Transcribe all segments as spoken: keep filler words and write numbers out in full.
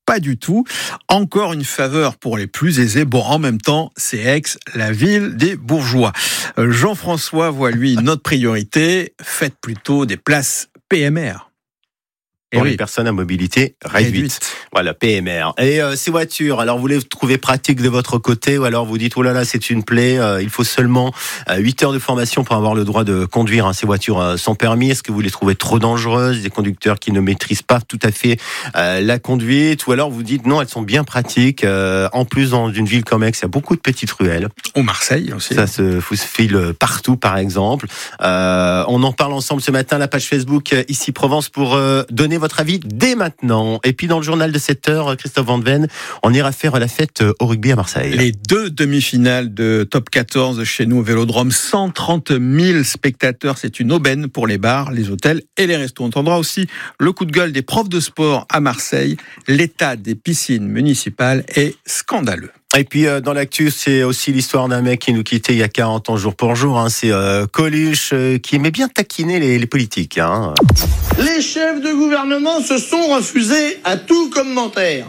pas du tout. Encore une faveur pour les plus aisés. Bon, en même temps, c'est Aix, la ville des bourgeois. Jean-François voit, lui, notre priorité. Faites plutôt des places P M R. Pour oui. les personnes à mobilité réduite. réduite. Voilà, P M R. Et euh, ces voitures, alors vous les trouvez pratiques de votre côté, ou alors vous dites, oh là là, c'est une plaie, euh, il faut seulement euh, huit heures de formation pour avoir le droit de conduire hein, ces voitures euh, sans permis. Est-ce que vous les trouvez trop dangereuses, des conducteurs qui ne maîtrisent pas tout à fait euh, la conduite, ou alors vous dites, non, elles sont bien pratiques. Euh, en plus, dans une ville comme Aix, il y a beaucoup de petites ruelles. Au Marseille aussi. Ça se file partout, par exemple. Euh, on en parle ensemble ce matin, la page Facebook euh, Ici Provence, pour euh, donner votre avis dès maintenant. Et puis dans le journal de sept heures, Christophe Van Ven, on ira faire la fête au rugby à Marseille. Les deux demi-finales de Top quatorze chez nous au Vélodrome, cent trente mille spectateurs, c'est une aubaine pour les bars, les hôtels et les restos. On entendra aussi le coup de gueule des profs de sport à Marseille. L'état des piscines municipales est scandaleux. Et puis euh, dans l'actu, c'est aussi l'histoire d'un mec qui nous quittait il y a quarante ans jour pour jour. Hein. C'est euh, Coluche euh, qui aimait bien taquiner les, les politiques. Hein. Les chefs de gouvernement se sont refusés à tout commentaire.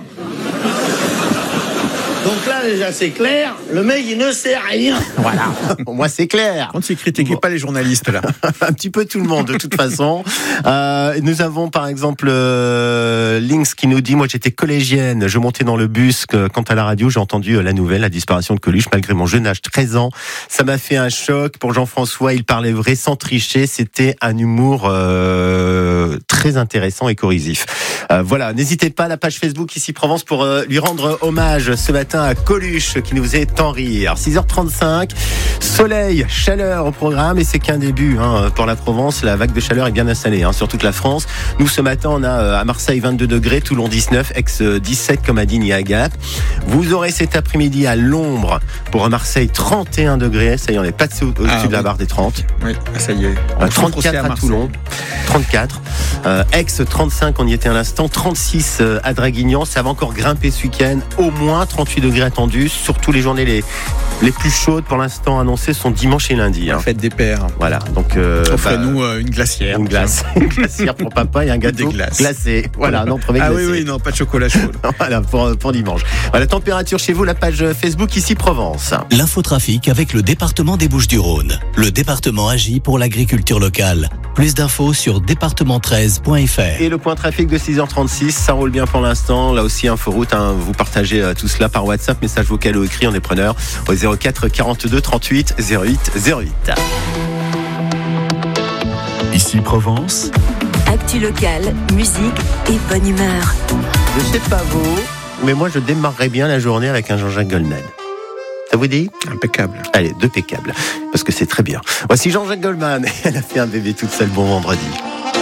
Donc là, déjà, c'est clair, le mec, il ne sait rien. Voilà, pour moi, c'est clair. On ne critiquait bon. pas les journalistes, là. Un petit peu tout le monde, de toute façon. Euh, nous avons, par exemple, euh, Lynx qui nous dit, moi, j'étais collégienne, je montais dans le bus, que, quand à la radio, j'ai entendu la nouvelle, la disparition de Coluche, malgré mon jeune âge, treize ans. Ça m'a fait un choc. Pour Jean-François, il parlait vrai, sans tricher. C'était un humour euh, très intéressant et corrosif. Euh, voilà, n'hésitez pas à la page Facebook Ici Provence pour euh, lui rendre hommage ce matin à Coluche qui nous faisait tant rire. six heures trente-cinq, soleil, chaleur au programme et c'est qu'un début hein, pour la Provence. La vague de chaleur est bien installée hein, sur toute la France. Nous ce matin on a à Marseille vingt-deux degrés, Toulon dix-neuf, Aix dix-sept comme à Digne et à Gap. Vous aurez cet après-midi à l'ombre pour Marseille trente et un degrés. Ça y est, on est passé au-dessus ah, de oui. la barre des trente. Oui, ça y est. On trente-quatre à, à Toulon, trente-quatre. Euh, Aix trente-cinq, on y était à l'instant. trente-six à Draguignan. Ça va encore grimper ce week-end. Au moins trente-huit degrés attendus. Surtout les journées les, les plus chaudes pour l'instant annoncées sont dimanche et lundi. Hein. La fête des pères. Voilà. Donc, euh, offrez-nous bah, une glacière. Une glace. Une glacière pour papa et un gâteau glacé. Voilà. Non, pour ah oui, oui, non, pas de chocolat chaud. Voilà, pour, pour dimanche. Voilà, température chez vous, la page Facebook Ici Provence. L'infotrafic avec le département des Bouches-du-Rhône. Le département agit pour l'agriculture locale. Plus d'infos sur département treize point f r. Et le point trafic de six heures trente-six, ça roule bien pour l'instant. Là aussi, Inforoute, hein, vous partagez euh, tout cela par WhatsApp, message vocal ou écrit, on est preneur au zéro quatre quarante-deux trente-huit zéro huit zéro huit. Ici Provence. Actu locale, musique et bonne humeur. Je sais pas vous, mais moi je démarrerais bien la journée avec un Jean-Jacques Goldman. Ça vous dit ? Impeccable. Allez, d'impeccable, parce que c'est très bien. Voici Jean-Jacques Goldman, elle a fait un bébé toute seule, bon vendredi.